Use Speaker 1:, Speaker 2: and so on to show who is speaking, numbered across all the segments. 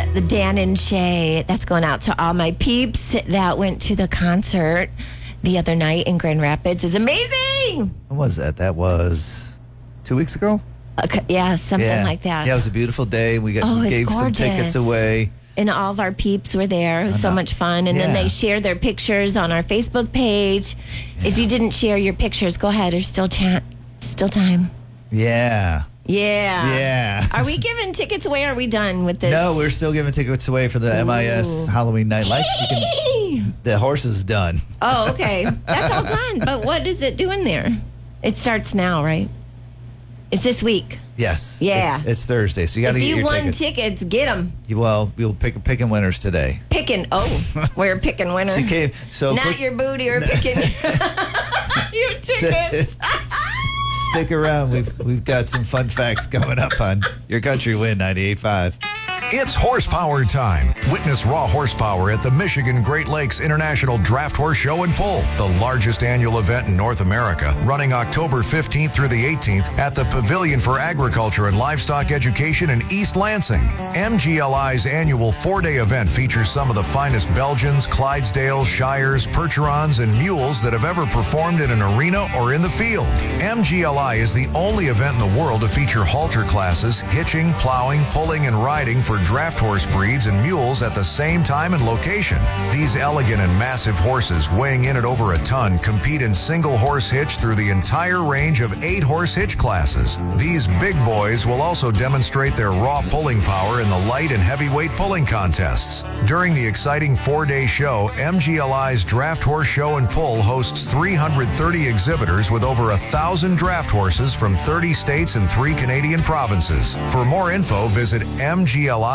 Speaker 1: the Dan and Shay. That's going out to all my peeps that went to the concert the other night in Grand Rapids. It's amazing.
Speaker 2: When was that? That was 2 weeks ago?
Speaker 1: Yeah, something like that.
Speaker 2: Yeah, it was a beautiful day. We gave some tickets away.
Speaker 1: And all of our peeps were there. It was so much fun. And then they shared their pictures on our Facebook page. Yeah. If you didn't share your pictures, go ahead. There's still time.
Speaker 2: Yeah.
Speaker 1: Yeah. Are we giving tickets away or are we done with this?
Speaker 2: No, we're still giving tickets away for the MIS Halloween Night Lights. The horse is done.
Speaker 1: Oh, okay. That's all done. But what is it doing there? It starts now, right? It's this week.
Speaker 2: Yes.
Speaker 1: Yeah.
Speaker 2: It's Thursday, so you got to get your tickets.
Speaker 1: If you won tickets, get them.
Speaker 2: Well, we'll picking winners today.
Speaker 1: We're picking winners. Not your booty or picking your tickets.
Speaker 2: Stick around. We've got some fun facts coming up on Your Country Win 98.5.
Speaker 3: It's horsepower time. Witness raw horsepower at the Michigan Great Lakes International Draft Horse Show and Pull, the largest annual event in North America, running October 15th through the 18th at the Pavilion for Agriculture and Livestock Education in East Lansing. MGLI's annual 4-day event features some of the finest Belgians, Clydesdales, Shires, Percherons, and mules that have ever performed in an arena or in the field. MGLI is the only event in the world to feature halter classes, hitching, plowing, pulling, and riding for draft horse breeds and mules at the same time and location. These elegant and massive horses, weighing in at over a ton, compete in single horse hitch through the entire range of 8 horse hitch classes. These big boys will also demonstrate their raw pulling power in the light and heavyweight pulling contests. During the exciting 4-day show, MGLI's Draft Horse Show and Pull hosts 330 exhibitors with over 1,000 draft horses from 30 states and 3 Canadian provinces. For more info, visit MGLI.org.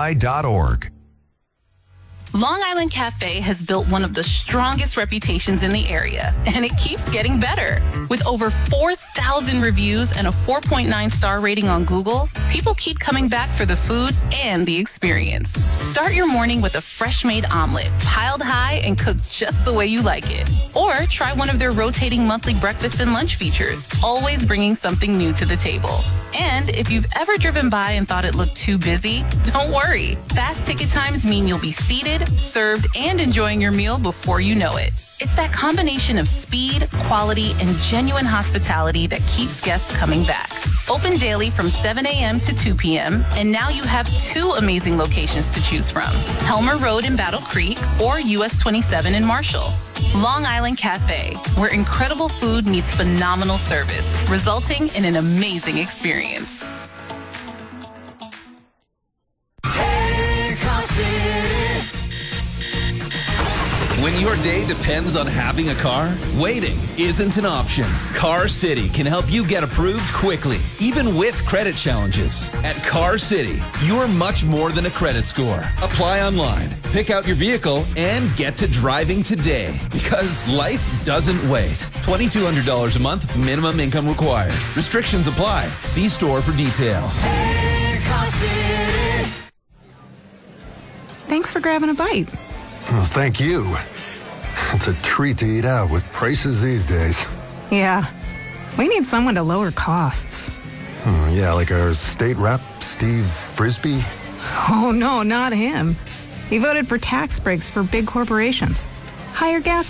Speaker 4: Long Island Cafe has built one of the strongest reputations in the area, and it keeps getting better. With over 4,000 reviews and a 4.9 star rating on Google, people keep coming back for the food and the experience. Start your morning with a fresh-made omelet, piled high and cooked just the way you like it. Or try one of their rotating monthly breakfast and lunch features, always bringing something new to the table. And if you've ever driven by and thought it looked too busy, don't worry. Fast ticket times mean you'll be seated, served, and enjoying your meal before you know it. It's that combination of speed, quality, and genuine hospitality that keeps guests coming back. Open daily from 7 a.m. to 2 p.m., and now you have 2 amazing locations to choose from: Helmer Road in Battle Creek or US 27 in Marshall. Long Island Cafe, where incredible food meets phenomenal service, resulting in an amazing experience.
Speaker 5: When your day depends on having a car, waiting isn't an option. Car City can help you get approved quickly, even with credit challenges. At Car City, you're much more than a credit score. Apply online, pick out your vehicle, and get to driving today. Because life doesn't wait. $2,200 a month, minimum income required. Restrictions apply. See store for details.
Speaker 6: Car City.
Speaker 7: Thanks for grabbing a bite.
Speaker 8: Well, thank you. It's a treat to eat out with prices these days.
Speaker 7: Yeah. We need someone to lower costs.
Speaker 8: Yeah, like our state rep, Steve Frisbee.
Speaker 7: Oh, no, not him. He voted for tax breaks for big corporations. Higher gas